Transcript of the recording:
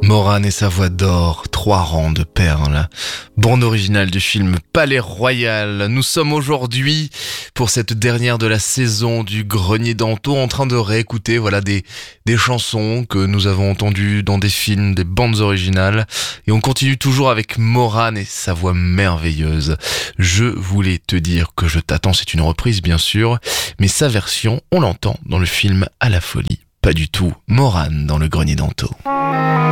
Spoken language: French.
Morane et sa voix d'or, 3 rangs de perles. Bande originale du film Palais Royal. Nous sommes aujourd'hui, pour cette dernière de la saison du Grenier d'Anto, en train de réécouter des chansons que nous avons entendues dans des films, des bandes originales. Et on continue toujours avec Morane et sa voix merveilleuse. Je voulais te dire que je t'attends, c'est une reprise bien sûr, mais sa version, on l'entend dans le film À la folie. Pas du tout Morane dans le Grenier d'Anto.